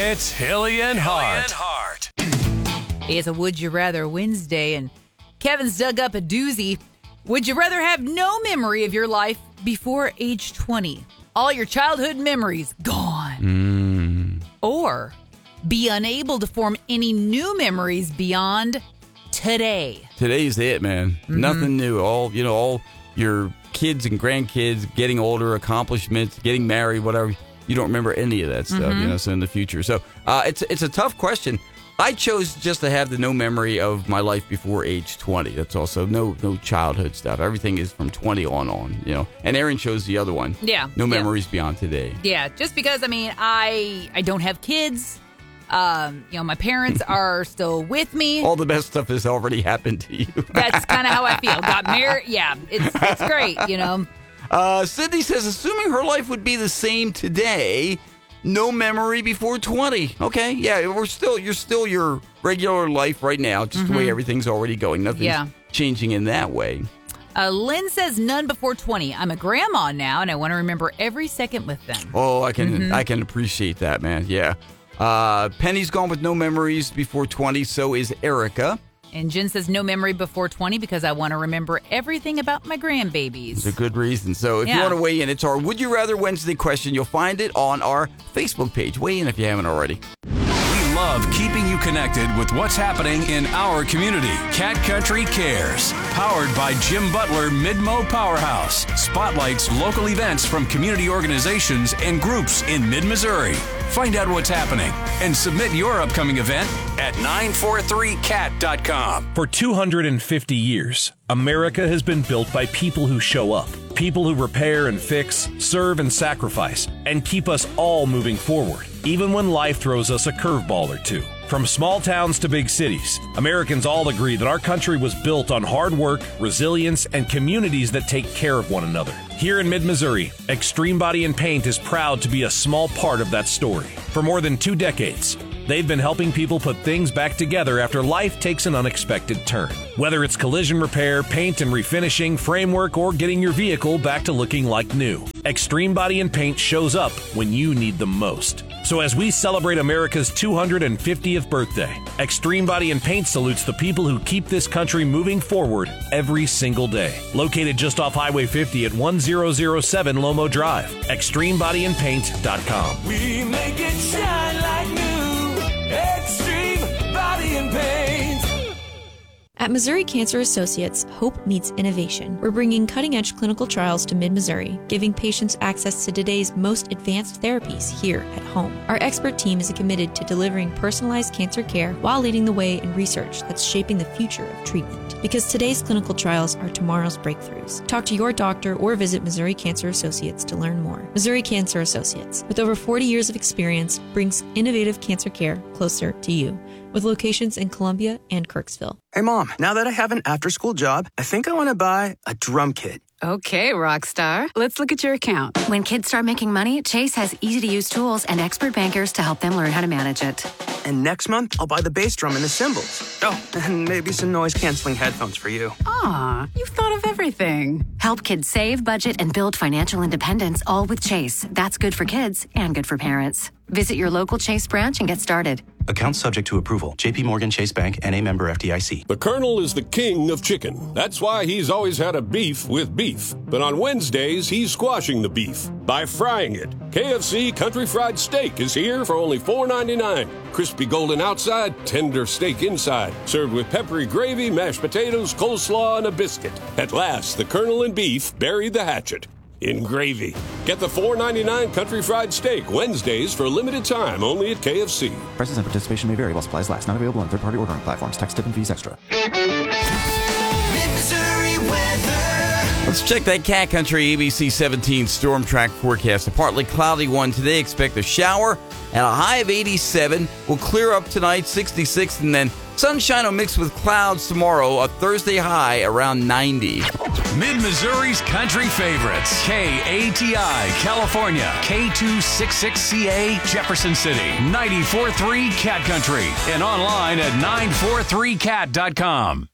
It's Hilly and Hart. It's a Would You Rather Wednesday, and Kevin's dug up a doozy. Would you rather have no memory of your life before age 20? All your childhood memories gone. Or be unable to form any new memories beyond today. Today's it, man. Nothing new. All your kids and grandkids getting older, accomplishments, getting married, whatever. You don't remember any of that stuff, so in the future. So it's a tough question. I chose just to have the no memory of my life before age 20. That's also no childhood stuff. Everything is from 20 on. And Aaron chose the other one. Yeah. No memories beyond today. Yeah, just because, I don't have kids. My parents are still with me. All the best stuff has already happened to you. That's kind of how I feel. Got married. Yeah, it's great, Sydney says, assuming her life would be the same today, no memory before 20. Okay, yeah, you're still your regular life right now, just the way everything's already going. Nothing's changing in that way. Lynn says none before 20. I'm a grandma now, and I want to remember every second with them. Oh, I can appreciate that, man. Yeah. Penny's gone with no memories before 20. So is Erica. And Jen says no memory before 20 because I want to remember everything about my grandbabies. It's a good reason. So if you want to weigh in, it's our Would You Rather Wednesday question. You'll find it on our Facebook page. Weigh in if you haven't already. We love keeping you connected with what's happening in our community. Cat Country Cares, powered by Jim Butler Mid-Mo Powerhouse, spotlights local events from community organizations and groups in mid-Missouri. Find out what's happening and submit your upcoming event at 943cat.com. For 250 years, America has been built by people who show up, people who repair and fix, serve and sacrifice, and keep us all moving forward, even when life throws us a curveball or two. From small towns to big cities, Americans all agree that our country was built on hard work, resilience, and communities that take care of one another. Here in mid-Missouri, Extreme Body and Paint is proud to be a small part of that story. For more than 2 decades, they've been helping people put things back together after life takes an unexpected turn. Whether it's collision repair, paint and refinishing, framework, or getting your vehicle back to looking like new, Extreme Body and Paint shows up when you need them most. So as we celebrate America's 250th birthday, Extreme Body and Paint salutes the people who keep this country moving forward every single day. Located just off Highway 50 at 1007 Lomo Drive. ExtremeBodyAndPaint.com. We make it shine like new. Extreme Body and Paint. At Missouri Cancer Associates, hope meets innovation. We're bringing cutting-edge clinical trials to mid-Missouri, giving patients access to today's most advanced therapies here at home. Our expert team is committed to delivering personalized cancer care while leading the way in research that's shaping the future of treatment. Because today's clinical trials are tomorrow's breakthroughs. Talk to your doctor or visit Missouri Cancer Associates to learn more. Missouri Cancer Associates, with over 40 years of experience, brings innovative cancer care closer to you, with locations in Columbia and Kirksville. Hey, Mom, now that I have an after-school job, I think I want to buy a drum kit. Okay, Rockstar. Let's look at your account. When kids start making money, Chase has easy-to-use tools and expert bankers to help them learn how to manage it. And next month, I'll buy the bass drum and the cymbals. Oh, and maybe some noise-canceling headphones for you. Aw, you've thought of everything. Help kids save, budget, and build financial independence, all with Chase. That's good for kids and good for parents. Visit your local Chase branch and get started. Account subject to approval. J.P. Morgan Chase Bank, N.A. member FDIC. The Colonel is the king of chicken. That's why he's always had a beef with beef. But on Wednesdays, he's squashing the beef by frying it. KFC Country Fried Steak is here for only $4.99. Crispy golden outside, tender steak inside. Served with peppery gravy, mashed potatoes, coleslaw, and a biscuit. At last, the Colonel and beef buried the hatchet in gravy. Get the $4.99 Country Fried Steak Wednesdays for a limited time only at KFC. Prices and participation may vary while supplies last. Not available on third-party ordering platforms. Tax, tip, and fees extra. Mid-Missouri weather. Let's check that Cat Country ABC 17 storm track forecast. A partly cloudy one today. Expect a shower and a high of 87. Will clear up tonight, 66, and then sunshine will mix with clouds tomorrow. A Thursday high around 90. Mid-Missouri's country favorites. KATI, California. K266CA, Jefferson City. 94.3 Cat Country. And online at 943cat.com.